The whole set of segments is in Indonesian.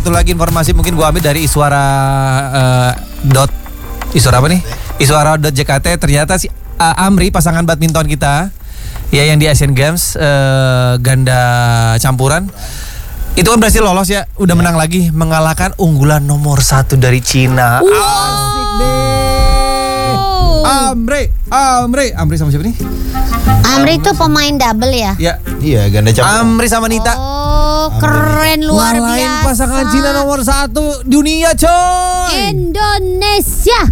Satu lagi informasi mungkin gua ambil dari Iswara Iswara apa nih? Iswara.jkt. Ternyata si Amri, pasangan badminton kita ya yang di Asian Games ganda campuran itu kan berhasil lolos ya, udah menang lagi, mengalahkan unggulan nomor 1 dari Cina. Asik deh. Amri sama siapa nih? Amri itu pemain double ya? Ya. Iya, ganda campuran. Amri sama Nita. Oh, keren, luar ngalahin biasa. pasangan Cina nomor 1 dunia, coy. Indonesia.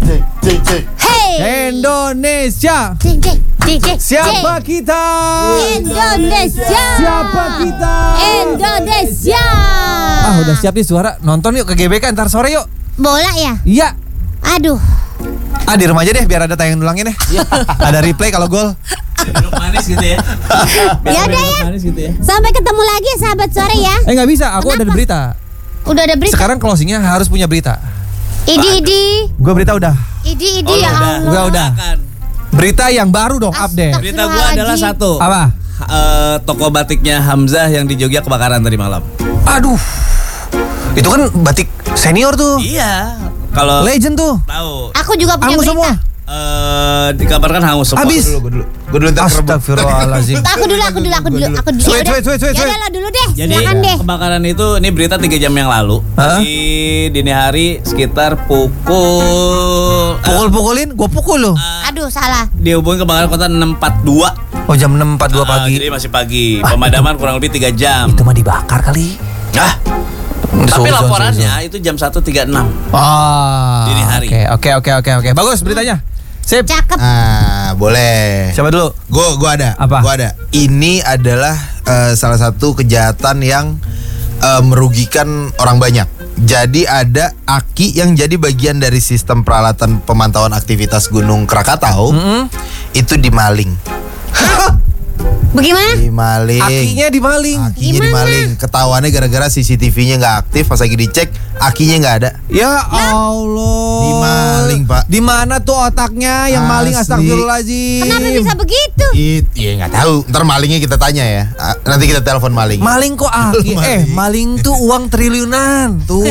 Hey. Indonesia. Siapa kita? Indonesia. Siapa kita? Indonesia. Udah siap nih suara. Nonton yuk ke GBK ntar sore yuk. Bola ya? Iya. Aduh. Di rumah aja deh biar ada tayangan ulangnya deh. Ada replay kalau gol. Minum manis gitu ya. Ya udah ya. Manis gitu ya. Sampai ketemu lagi sahabat sore ya. Nggak bisa, aku ada berita. Udah ada berita. Sekarang closingnya harus punya berita. Idi. Gue berita udah. Idi ya Allah. Gue udah. Berita yang baru dong, update. Berita gua adalah satu. Apa? Toko batiknya Hamzah yang di Jogja kebakaran tadi malam. Aduh. Itu kan batik senior tuh. Iya. Kalau Legend tuh. tahu. Aku juga punya Hangus berita. semua. Dikabarkan hangus semua. Habis. Gue dulu ntar kerebut. Astagfirullahaladzim. Aku dulu. Wait. Ya udah lo dulu deh. Jadi Silakan deh. kebakaran itu ini berita 3 jam yang lalu. Hah? Di dini hari sekitar pukul Pukul-pukulin, gue pukul loh. Aduh, salah. dihubungi kebakaran kota 6.42. Oh, jam 6.42 pagi. Jadi masih pagi. Pemadaman kurang lebih 3 jam. Itu mah dibakar kali. Tapi laporannya itu jam 1.36. Dini hari. Oke. Bagus beritanya. Sip. Cakep. Boleh. Siapa dulu? Gue ada. Apa? Gue ada. Ini adalah salah satu kejahatan yang merugikan orang banyak. Jadi ada aki yang jadi bagian dari sistem peralatan pemantauan aktivitas Gunung Krakatau. Itu dimaling. Bagaimana? Dimaling. Akinya dimaling. Akinya dimaling. Ketahuannya gara-gara CCTV-nya nggak aktif. Pas lagi dicek, akinya nggak ada. Ya Allah. Dimaling, Pak. Di mana tuh otaknya yang maling? Asli. Astagfirullahaladzim. Kenapa bisa begitu? Iya nggak tahu. Ntar malingnya kita tanya ya. Nanti kita telepon maling. Maling kok aki? Maling tuh uang triliunan. Tuh.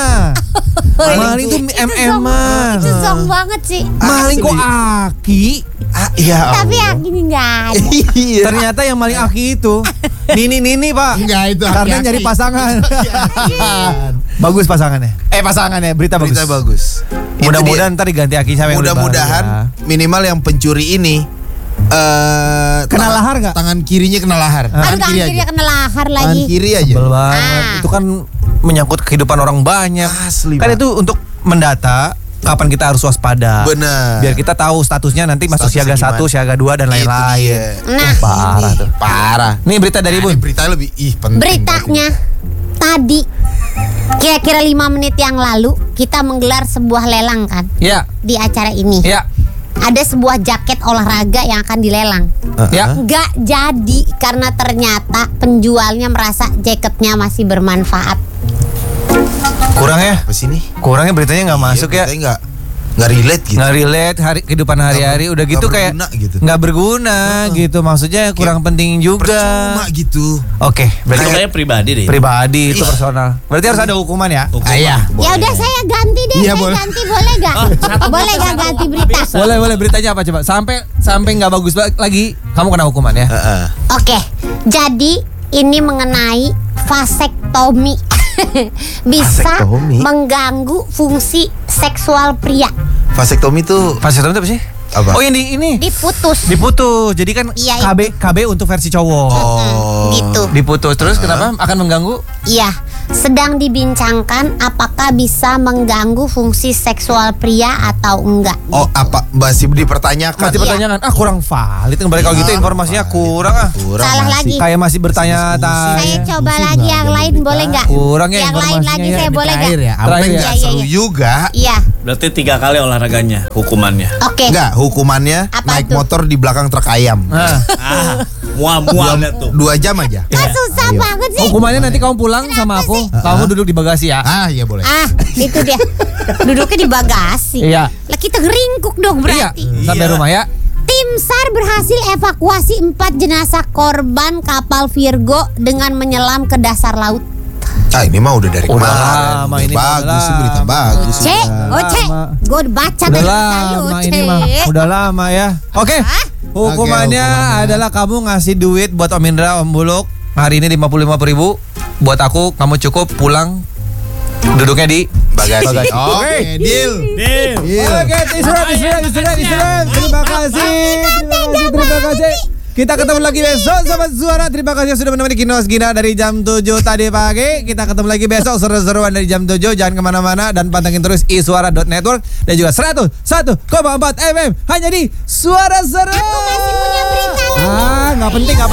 Maling tuh MM-an. Itu zong banget sih. Maling kok aki? Ya Tapi Allah. akinya nggak ada. Iya. Ternyata yang maling aki itu Nini Pak. Enggak, itu Karena aki-aki. nyari pasangan. Bagus pasangannya. Pasangannya berita bagus. Berita bagus. Mudah-mudahan ntar diganti aki siapa yang Mudah-mudahan minimal yang pencuri ini Kena lahar nggak? Tangan kirinya kena lahar. Aduh, tangan kiri kena lahar lagi. Tangan kiri aja. Sebel banget. Itu kan menyangkut kehidupan orang banyak. Asli, Kan Pak. itu untuk mendata kapan kita harus waspada. Benar. Biar kita tahu statusnya nanti masuk siaga Statusnya 1, siaga 2 dan Itu lain-lain. dia. Nah, Parah tuh. Parah. Nih berita dari Ini Bun. berita lebih penting. beritanya tadi kira-kira 5 menit yang lalu kita menggelar sebuah lelang kan Ya, di acara ini. ya, Ada sebuah jaket olahraga yang akan dilelang. ya. Nggak jadi karena ternyata penjualnya merasa jaketnya masih bermanfaat. Kurang ya? Apa sih nih? Kurangnya beritanya nggak masuk ya. Nggak relate gitu. Nggak relate kehidupan hari-hari. Udah gitu nggak kayak berguna gitu. nggak berguna gitu. Maksudnya kurang penting juga. Percuma gitu. Oke, Itu berarti kayaknya pribadi deh. pribadi itu personal. Berarti harus ada hukuman ya? Hukuman. Iya. Ya udah saya ganti deh, Iya, saya boleh. ganti boleh gak? Boleh gak ganti berita? Boleh beritanya apa coba? Sampai nggak bagus lagi, kamu kena hukuman ya. Oke, jadi ini mengenai vasektomi. Bisa Vasektomi? mengganggu fungsi seksual pria. Vasektomi tuh Vasektomi itu apa sih? Apa? Oh, yang ini. Diputus. Jadi kan Iya, KB untuk versi cowok. Gitu. Diputus terus kenapa akan mengganggu? Iya, sedang dibincangkan apakah bisa mengganggu fungsi seksual pria atau enggak. Oh, apa masih dipertanyakan? Masih pertanyaan. Kurang valid kan kalau gitu informasinya kurang Salah lagi. Kayak masih bertanya-tanya. Saya coba lagi yang lain boleh nggak? Kurang ya Yang lain informasinya lagi ya. saya boleh nggak? Terakhir ya. Apa Terakhir enggak ya. seru juga? Iya, Berarti 3 kali olahraganya hukumannya. oke. Enggak, hukumannya Apa naik tuh? motor di belakang truk ayam. Nah, Mual-mual dah tuh. 2 jam aja. Kan susah banget sih. hukumannya nanti kamu pulang sama aku, kamu duduk di bagasi ya. Iya boleh. Itu dia. Duduknya di bagasi. Iya. Lah kita ngeringkuk dong Iya, berarti. sampai Iya. rumah ya. Tim SAR berhasil evakuasi 4 jenazah korban kapal Virgo dengan menyelam ke dasar laut. Ini mah udah dari Udah kemarin. lama, Udah ini mah bagus udah sih, berita lama. bagus. Oce, Udah Oce, lama. gue baca Udah dari lama ini mah, udah lama ya. Oke, hukumannya adalah kamu ngasih duit buat Om Indra, Om Buluk. Hari ini 55.000. Buat aku, kamu cukup pulang duduknya di Bagasi. Bagasi. Oke, deal. Oke, istirahat. Terima kasih. Kita ketemu lagi besok Sobat Suara. Terima kasih sudah menemani Kinos Gina dari jam 7 tadi pagi. Kita ketemu lagi besok seru-seruan dari jam 7. Jangan kemana-mana dan pantengin terus iSuara.network dan juga 101,4 FM hanya di Suara Seru. Aku masih punya berita lagi. Nggak penting.